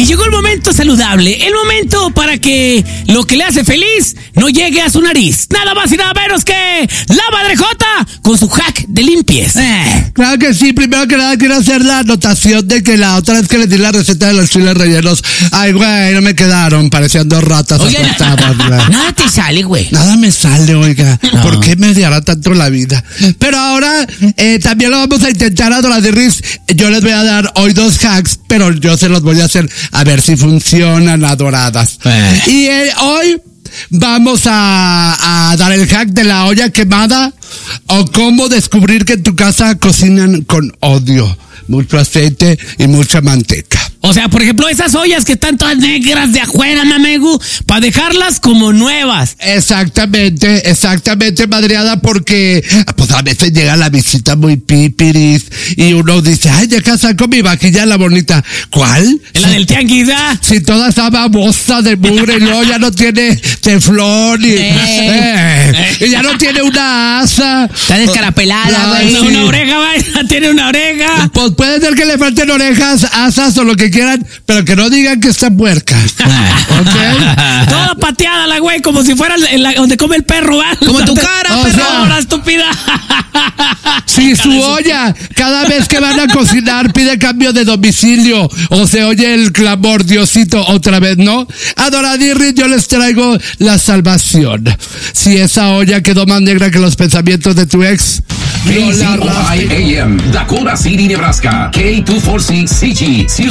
llegó el momento saludable, el momento para que lo que le hace feliz no llegue a su nariz. Nada más y nada menos que la Madrejota con su hack de limpieza. Claro que sí, primero que nada quiero hacer la anotación de que la otra vez que les di la receta de los chiles rellenos, ay, güey, no me quedaron, parecían dos ratas. Oye, nada te sale, güey. Nada me sale, oiga. No. ¿Por qué me odiará tanto la vida? Pero ahora también lo vamos a intentar, Adoradirris. Yo les voy a dar hoy 2 hacks, pero yo se los voy a hacer a ver si funcionan, adoradas. Y hoy vamos a dar el hack de la olla quemada o cómo descubrir que en tu casa cocinan con odio. Mucho aceite y mucha manteca. O sea, por ejemplo, esas ollas que están todas negras de afuera, mamegu, para dejarlas como nuevas. Exactamente, madreada, porque pues a veces llega la visita muy pipiris y uno dice, ay, deja saco mi vajilla la bonita. ¿Cuál? La del tianguis, ¿ah? Si toda esa babosa de mugre y luego ya no tiene teflón y ya no tiene una asa. Está descarapelada, güey. Sí. Una oreja, vaya, tiene una oreja. Pues puede ser que le falten orejas, asas o lo que quieran, pero que no digan que está puerca. ¿Ok? Toda pateada la güey, como si fuera donde come el perro, ¿va? Como tu cara, O perro. sea, Ahora, estúpida. Si su olla, cada vez que van a cocinar, pide cambio de domicilio o se oye el clamor, Diosito, otra vez, ¿no? Adoradirris, yo les traigo la salvación. Si esa olla quedó más negra que los pensamientos de tu ex, no la arrastres. KCOI AM, Dakota City, Nebraska. K246CG,